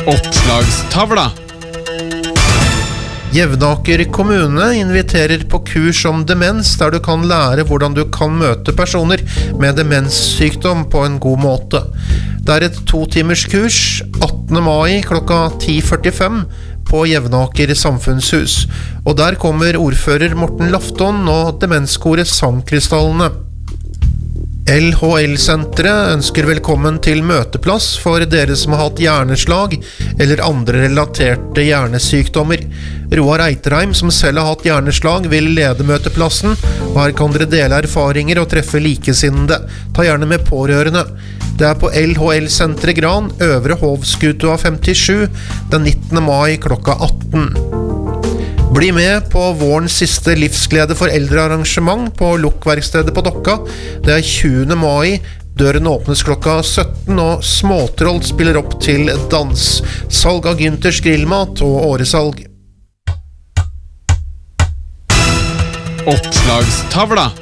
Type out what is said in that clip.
Oppslagstavla. Jevnaker kommune inviterer på kurs om demens, der du kan lære hvordan du kan møte personer med demenssykdom på en god måte. Det er et 2-timers kurs 18. mai klokka 10:45 på Jevnaker samfunnshus. Og der kommer ordfører Morten Lafton og demenskoret Sangkrystallene. LHL-senteret ønsker velkommen til møteplass for dere som har hatt hjerneslag eller andre relaterte hjernesykdommer. Roar Eiterheim, som selv har hatt hjerneslag, vil lede møteplassen, og her kan dere dele erfaringer og treffe likesinnede. Ta gjerne med pårørende. Det er på LHL-senteret Gran, Øvre Hovskutua 57, den 19. mai klokka 18. Bli med på vårens siste livsglede for eldre arrangement på Lokverkstedet på Dokka. Det er 20. mai, døren åpnes klokka 17, og Småtroll spiller opp til dans. Salg av Gynters grillmat og åresalg. Oppslagstavla.